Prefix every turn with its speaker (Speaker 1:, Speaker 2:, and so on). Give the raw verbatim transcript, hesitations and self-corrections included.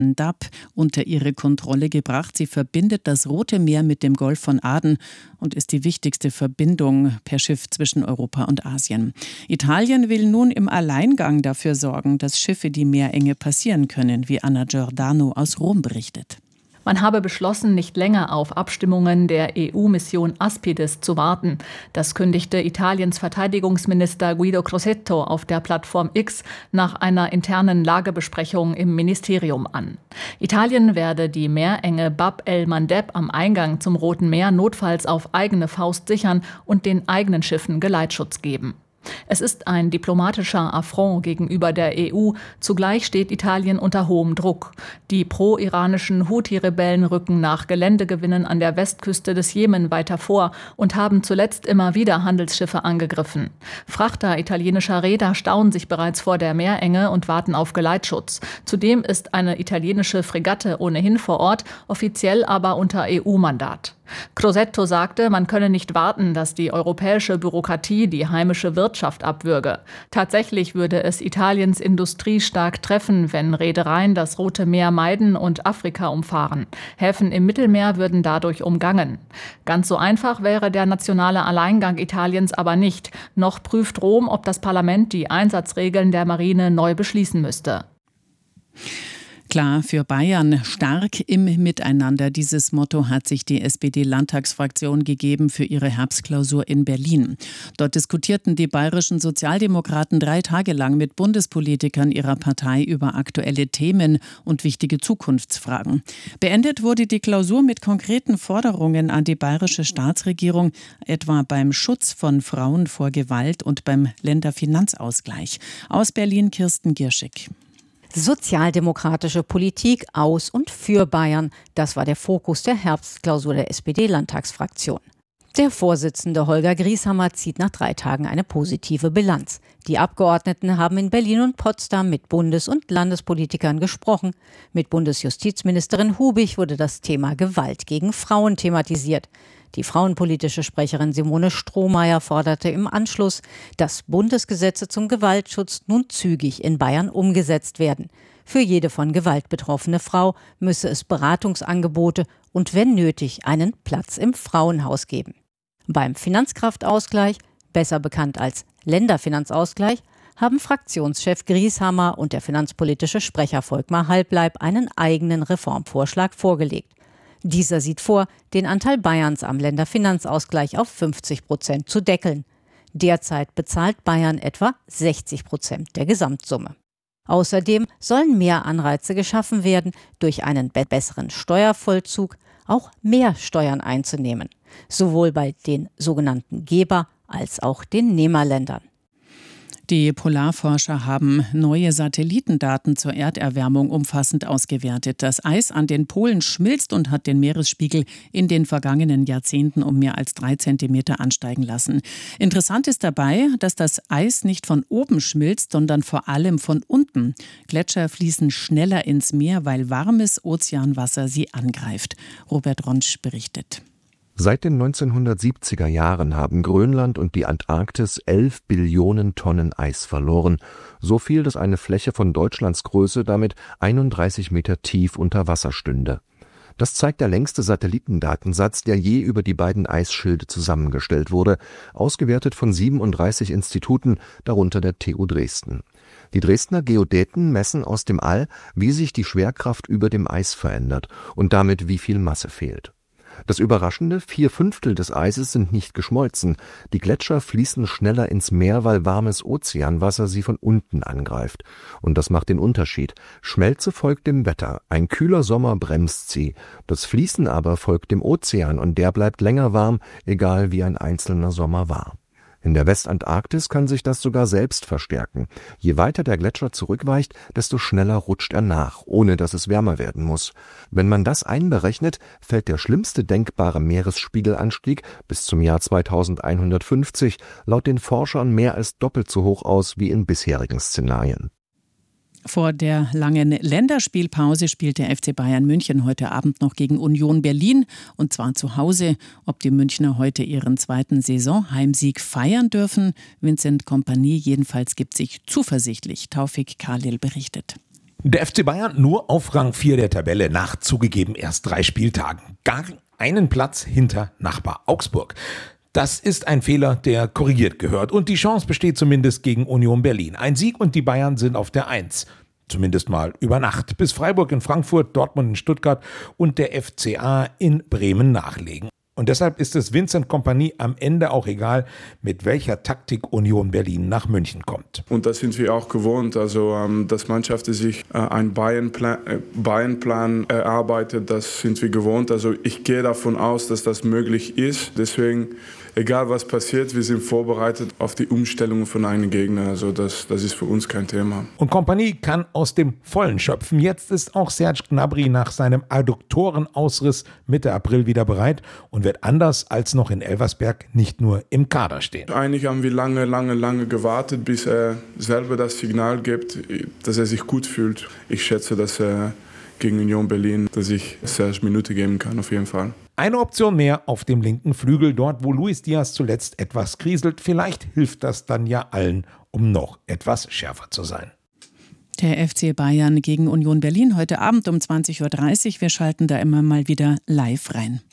Speaker 1: D A B unter ihre Kontrolle gebracht. Sie verbindet das Rote Meer mit dem Golf von Aden und ist die wichtigste Verbindung per Schiff zwischen Europa und Asien. Italien will nun im Alleingang dafür sorgen, dass Schiffe die Meerenge passieren können, wie Anna Giordano aus Rom berichtet.
Speaker 2: Man habe beschlossen, nicht länger auf Abstimmungen der E U-Mission Aspides zu warten. Das kündigte Italiens Verteidigungsminister Guido Crosetto auf der Plattform X nach einer internen Lagebesprechung im Ministerium an. Italien werde die Meerenge Bab el-Mandeb am Eingang zum Roten Meer notfalls auf eigene Faust sichern und den eigenen Schiffen Geleitschutz geben. Es ist ein diplomatischer Affront gegenüber der E U. Zugleich steht Italien unter hohem Druck. Die pro-iranischen Houthi-Rebellen rücken nach Geländegewinnen an der Westküste des Jemen weiter vor und haben zuletzt immer wieder Handelsschiffe angegriffen. Frachter italienischer Reeder stauen sich bereits vor der Meerenge und warten auf Geleitschutz. Zudem ist eine italienische Fregatte ohnehin vor Ort, offiziell aber unter E U-Mandat. Crosetto sagte, man könne nicht warten, dass die europäische Bürokratie die heimische Wirtschaft abwürge. Tatsächlich würde es Italiens Industrie stark treffen, wenn Reedereien das Rote Meer meiden und Afrika umfahren. Häfen im Mittelmeer würden dadurch umgangen. Ganz so einfach wäre der nationale Alleingang Italiens aber nicht. Noch prüft Rom, ob das Parlament die Einsatzregeln der Marine neu beschließen müsste.
Speaker 1: Klar für Bayern, stark im Miteinander. Dieses Motto hat sich die S P D-Landtagsfraktion gegeben für ihre Herbstklausur in Berlin. Dort diskutierten die bayerischen Sozialdemokraten drei Tage lang mit Bundespolitikern ihrer Partei über aktuelle Themen und wichtige Zukunftsfragen. Beendet wurde die Klausur mit konkreten Forderungen an die bayerische Staatsregierung, etwa beim Schutz von Frauen vor Gewalt und beim Länderfinanzausgleich. Aus Berlin Kirsten Gierschik.
Speaker 3: Sozialdemokratische Politik aus und für Bayern. Das war der Fokus der Herbstklausur der S P D-Landtagsfraktion. Der Vorsitzende Holger Grieshammer zieht nach drei Tagen eine positive Bilanz. Die Abgeordneten haben in Berlin und Potsdam mit Bundes- und Landespolitikern gesprochen. Mit Bundesjustizministerin Hubig wurde das Thema Gewalt gegen Frauen thematisiert. Die frauenpolitische Sprecherin Simone Strohmeier forderte im Anschluss, dass Bundesgesetze zum Gewaltschutz nun zügig in Bayern umgesetzt werden. Für jede von Gewalt betroffene Frau müsse es Beratungsangebote und wenn nötig einen Platz im Frauenhaus geben. Beim Finanzkraftausgleich, besser bekannt als Länderfinanzausgleich, haben Fraktionschef Grieshammer und der finanzpolitische Sprecher Volkmar Halbleib einen eigenen Reformvorschlag vorgelegt. Dieser sieht vor, den Anteil Bayerns am Länderfinanzausgleich auf fünfzig Prozent zu deckeln. Derzeit bezahlt Bayern etwa sechzig Prozent der Gesamtsumme. Außerdem sollen mehr Anreize geschaffen werden, durch einen be- besseren Steuervollzug auch mehr Steuern einzunehmen. Sowohl bei den sogenannten Geber- als auch den Nehmerländern.
Speaker 1: Die Polarforscher haben neue Satellitendaten zur Erderwärmung umfassend ausgewertet. Das Eis an den Polen schmilzt und hat den Meeresspiegel in den vergangenen Jahrzehnten um mehr als drei Zentimeter ansteigen lassen. Interessant ist dabei, dass das Eis nicht von oben schmilzt, sondern vor allem von unten. Gletscher fließen schneller ins Meer, weil warmes Ozeanwasser sie angreift. Robert Ronsch berichtet.
Speaker 4: Seit den neunzehnhundertsiebziger Jahren haben Grönland und die Antarktis elf Billionen Tonnen Eis verloren. So viel, dass eine Fläche von Deutschlands Größe damit einunddreißig Meter tief unter Wasser stünde. Das zeigt der längste Satellitendatensatz, der je über die beiden Eisschilde zusammengestellt wurde, ausgewertet von siebenunddreißig Instituten, darunter der T U Dresden. Die Dresdner Geodäten messen aus dem All, wie sich die Schwerkraft über dem Eis verändert und damit wie viel Masse fehlt. Das Überraschende, vier Fünftel des Eises sind nicht geschmolzen. Die Gletscher fließen schneller ins Meer, weil warmes Ozeanwasser sie von unten angreift. Und das macht den Unterschied. Schmelze folgt dem Wetter. Ein kühler Sommer bremst sie. Das Fließen aber folgt dem Ozean und der bleibt länger warm, egal wie ein einzelner Sommer war. In der Westantarktis kann sich das sogar selbst verstärken. Je weiter der Gletscher zurückweicht, desto schneller rutscht er nach, ohne dass es wärmer werden muss. Wenn man das einberechnet, fällt der schlimmste denkbare Meeresspiegelanstieg bis zum Jahr zweitausendeinhundertfünfzig laut den Forschern mehr als doppelt so hoch aus wie in bisherigen Szenarien.
Speaker 1: Vor der langen Länderspielpause spielt der F C Bayern München heute Abend noch gegen Union Berlin und zwar zu Hause. Ob die Münchner heute ihren zweiten Saisonheimsieg feiern dürfen? Vincent Kompany jedenfalls gibt sich zuversichtlich. Taufik Khalil berichtet.
Speaker 5: Der F C Bayern nur auf Rang vier der Tabelle nach zugegeben erst drei Spieltagen. Gar einen Platz hinter Nachbar Augsburg. Das ist ein Fehler, der korrigiert gehört. Und die Chance besteht zumindest gegen Union Berlin. Ein Sieg und die Bayern sind auf der Eins. Zumindest mal über Nacht. Bis Freiburg in Frankfurt, Dortmund in Stuttgart und der F C A in Bremen nachlegen. Und deshalb ist es Vincent Kompany am Ende auch egal, mit welcher Taktik Union Berlin nach München kommt.
Speaker 6: Und das sind wir auch gewohnt. Also, ähm, dass Mannschaften sich äh, einen Bayern-Plan, äh, Bayern-Plan erarbeitet, das sind wir gewohnt. Also ich gehe davon aus, dass das möglich ist. Deswegen, egal was passiert, wir sind vorbereitet auf die Umstellung von einem Gegner. Also das, das ist für uns kein Thema.
Speaker 5: Und Kompany kann aus dem Vollen schöpfen. Jetzt ist auch Serge Gnabry nach seinem Adduktorenausriss Mitte April wieder bereit und wird anders als noch in Elversberg nicht nur im Kader stehen.
Speaker 6: Eigentlich haben wir lange, lange, lange gewartet, bis er selber das Signal gibt, dass er sich gut fühlt. Ich schätze, dass er gegen Union Berlin, dass ich Serge Minute geben kann, auf jeden Fall.
Speaker 5: Eine Option mehr auf dem linken Flügel, dort wo Luis Diaz zuletzt etwas kriselt. Vielleicht hilft das dann ja allen, um noch etwas schärfer zu sein.
Speaker 1: Der F C Bayern gegen Union Berlin heute Abend um zwanzig Uhr dreißig. Wir schalten da immer mal wieder live rein.